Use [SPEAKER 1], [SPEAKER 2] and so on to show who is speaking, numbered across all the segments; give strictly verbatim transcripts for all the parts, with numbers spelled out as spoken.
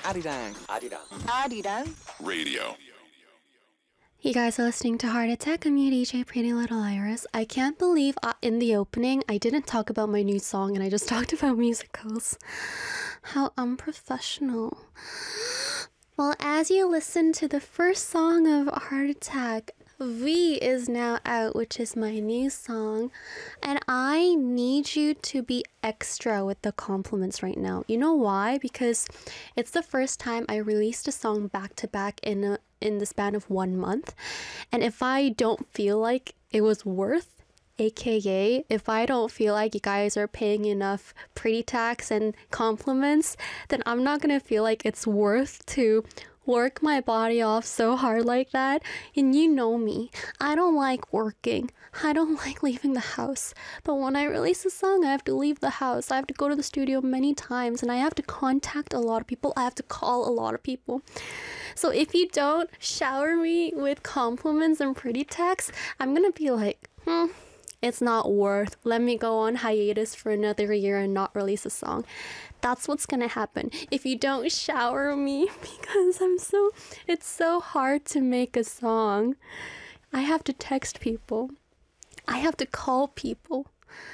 [SPEAKER 1] Arirang. Arirang.
[SPEAKER 2] Arirang
[SPEAKER 3] Radio.
[SPEAKER 4] You guys are listening to Heart Attack. I'm your D J, Pretty Little Iris. I can't believe uh, in the opening I didn't talk about my new song and I just talked about musicals. How unprofessional. Well, as you listen to the first song of Heart Attack, V is now out, which is my new song, and I need you to be extra with the compliments right now. You know why? Because it's the first time I released a song back to back in a, in the span of one month, and if I don't feel like it was worth, aka if I don't feel like you guys are paying enough pretty tax and compliments, then I'm not gonna feel like it's worth to work my body off so hard like that. And you know me, I don't like working, I don't like leaving the house, but when I release a song I have to leave the house, I have to go to the studio many times, and I have to contact a lot of people, I have to call a lot of people. So if you don't shower me with compliments and pretty texts, I'm gonna be like, hmm, it's not worth, let me go on hiatus for another year and not release a song. That's what's gonna happen if you don't shower me, because I'm so, it's so hard to make a song. I have to text people, I have to call people.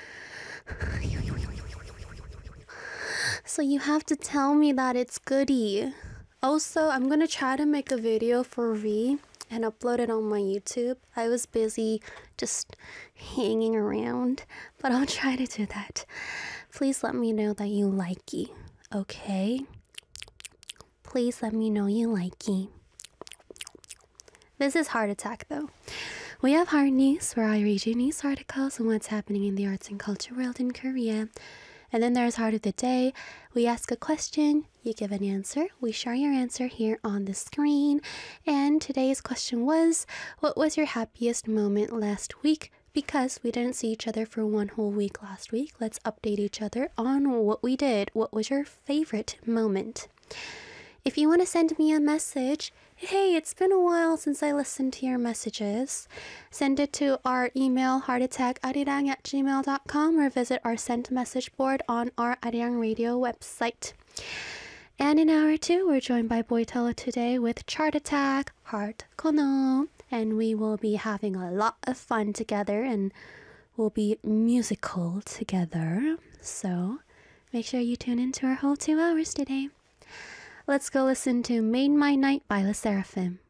[SPEAKER 4] So you have to tell me that it's goody. Also, I'm gonna try to make a video for V and upload it on my YouTube. I was busy just hanging around, but I'll try to do that. Please let me know that you like it, okay? Please let me know you like it. This is Heart Attack though. We have Heart News, where I read you news articles and what's happening in the arts and culture world in Korea. And then there's Heart of the Day. We ask a question, you give an answer, we share your answer here on the screen. And today's question was, what was your happiest moment last week? Because we didn't see each other for one whole week last week, let's update each other on what we did. What was your favorite moment? If you want to send me a message, hey, it's been a while since I listened to your messages, send it to our email, heartattackarirang at gmail dot com, or visit our sent message board on our Arirang Radio website. And in hour two, we're joined by Boytella today with Chart Attack, Heart Kono, and we will be having a lot of fun together and we'll be musical together. So make sure you tune into our whole two hours today. Let's go listen to Made My Night by LE SSERAFIM.